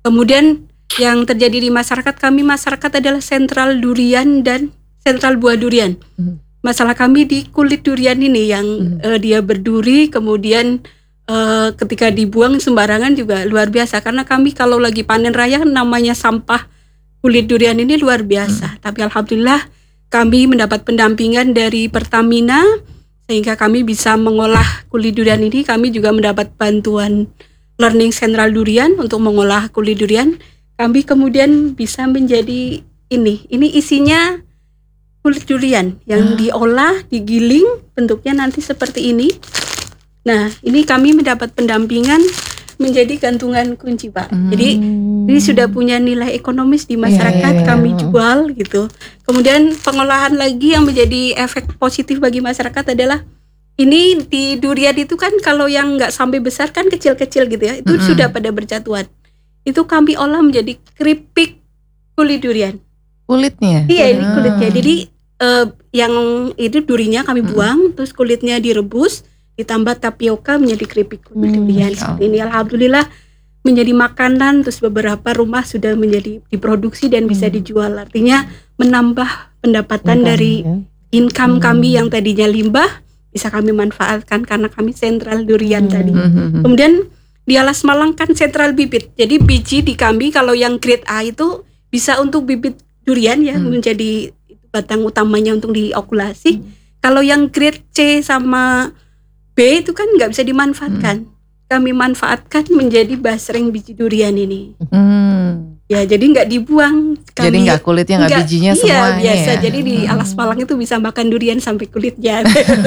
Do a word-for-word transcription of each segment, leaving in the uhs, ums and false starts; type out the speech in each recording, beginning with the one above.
Kemudian yang terjadi di masyarakat kami, masyarakat adalah sentral durian dan sentral buah durian. Hmm. Masalah kami di kulit durian ini yang hmm. uh, dia berduri, kemudian uh, ketika dibuang sembarangan juga luar biasa. Karena kami kalau lagi panen raya namanya sampah kulit durian ini luar biasa. Hmm. Tapi alhamdulillah kami mendapat pendampingan dari Pertamina sehingga kami bisa mengolah kulit durian ini. Kami juga mendapat bantuan Learning Sentral Durian untuk mengolah kulit durian. Kami kemudian bisa menjadi ini. Ini isinya kulit durian yang ah. diolah, digiling, bentuknya nanti seperti ini. Nah, ini kami mendapat pendampingan menjadi gantungan kunci, Pak. Hmm. Jadi ini sudah punya nilai ekonomis di masyarakat, yeah, yeah, yeah. kami jual gitu. Kemudian pengolahan lagi yang menjadi efek positif bagi masyarakat adalah ini di durian itu kan kalau yang nggak sampai besar kan kecil-kecil gitu ya, itu mm-hmm. sudah pada berjatuhan. Itu kami olah menjadi keripik kulit durian. Kulitnya? Iya, ini kulitnya. Jadi uh, yang itu durinya kami buang, mm-hmm. terus kulitnya direbus, ditambah tapioka menjadi keripik kulit mm-hmm. durian. Seperti ini, alhamdulillah menjadi makanan. Terus beberapa rumah sudah menjadi diproduksi dan mm-hmm. bisa dijual. Artinya menambah pendapatan income, dari ya? income mm-hmm. kami yang tadinya limbah. Bisa kami manfaatkan karena kami sentral durian hmm. tadi. Kemudian di Alas Malang kan sentral bibit. Jadi biji di kami kalau yang grade A itu bisa untuk bibit durian ya, hmm. menjadi batang utamanya untuk diokulasi. Hmm. Kalau yang grade C sama B itu kan nggak bisa dimanfaatkan. Hmm. Kami manfaatkan menjadi basreng biji durian ini. Hmm. Ya jadi nggak dibuang. Kami, jadi nggak kulitnya nggak bijinya iya, semuanya. Iya biasa. Ya? Jadi di Alas Malang itu bisa makan durian sampai kulitnya.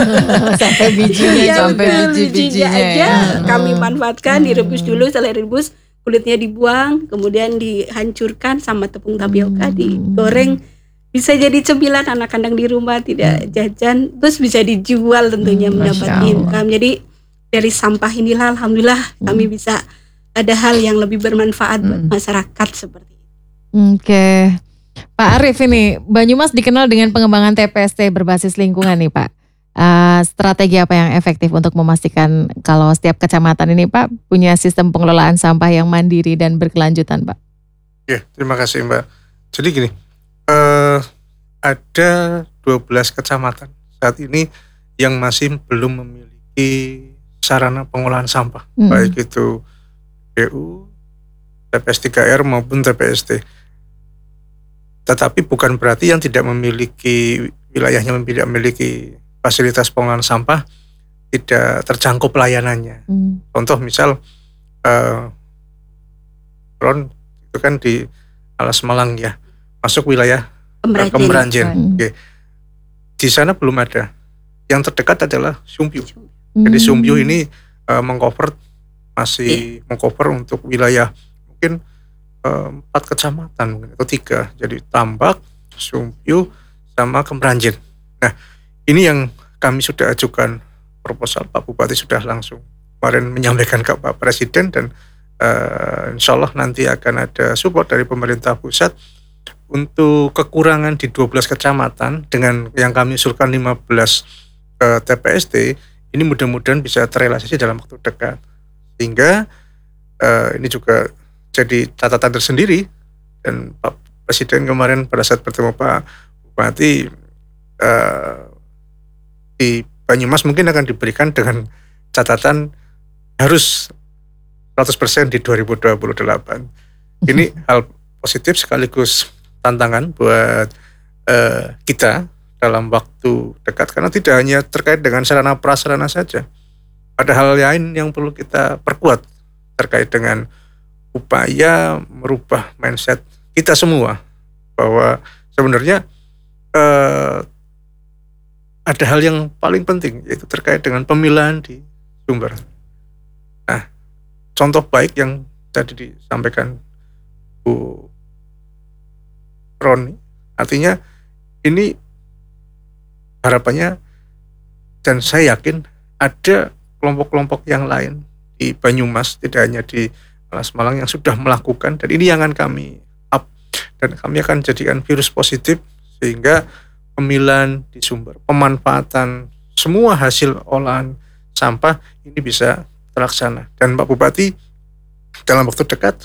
sampai bijinya, ya, sampai biji-bijinya aja. Ya. Kami manfaatkan, direbus dulu. Setelah direbus kulitnya dibuang, kemudian dihancurkan sama tepung tapioka, hmm. digoreng. Bisa jadi cemilan anak-anak di rumah tidak jajan. Terus bisa dijual tentunya hmm, mendapat income. Jadi dari sampah inilah alhamdulillah hmm. kami bisa ada hal yang lebih bermanfaat hmm. buat masyarakat seperti itu. Oke, Pak Arief, ini Banyumas dikenal dengan pengembangan T P S T berbasis lingkungan nih Pak. Uh, strategi apa yang efektif untuk memastikan kalau setiap kecamatan ini Pak punya sistem pengelolaan sampah yang mandiri dan berkelanjutan Pak? Ya, terima kasih Mbak. Jadi gini, uh, ada dua belas kecamatan saat ini yang masih belum memiliki sarana pengolahan sampah, hmm. baik itu D U, T P S tiga R maupun T P S T. Tetapi bukan berarti yang tidak memiliki wilayahnya tidak memiliki fasilitas pengolahan sampah tidak terjangkau pelayanannya. Hmm. Contoh misal uh, Ron itu kan di Alas Malang ya, masuk wilayah Kemeranjen. Hmm. Oke. Di sana belum ada. Yang terdekat adalah Sumpyu. Hmm. Jadi Sumpyu ini uh, mengcover masih yeah. mengcover untuk wilayah mungkin uh, empat kecamatan mungkin atau tiga. Jadi Tambak, Sumpyu, sama Kemeranjen. Nah, ini yang kami sudah ajukan proposal. Pak Bupati sudah langsung kemarin menyampaikan ke Pak Presiden dan uh, insya Allah nanti akan ada support dari pemerintah pusat untuk kekurangan di dua belas kecamatan dengan yang kami usulkan lima belas uh, T P S T. Ini mudah-mudahan bisa terrealisasi dalam waktu dekat. Sehingga uh, ini juga jadi catatan tersendiri dan Pak Presiden kemarin pada saat bertemu Pak Bupati uh, di Banyumas mungkin akan diberikan dengan catatan harus seratus persen di dua ribu dua puluh delapan. Ini hal positif sekaligus tantangan buat uh, kita dalam waktu dekat karena tidak hanya terkait dengan sarana prasarana saja. Ada hal lain yang perlu kita perkuat terkait dengan upaya merubah mindset kita semua bahwa sebenarnya eh, ada hal yang paling penting yaitu terkait dengan pemilahan di sumber. Nah, contoh baik yang tadi disampaikan Bu Roni, artinya ini harapannya dan saya yakin ada kelompok-kelompok yang lain di Banyumas, tidak hanya di Alas Malang yang sudah melakukan dan ini yang akan kami up dan kami akan jadikan virus positif sehingga pemilahan di sumber, pemanfaatan semua hasil olahan sampah ini bisa terlaksana dan Pak Bupati dalam waktu dekat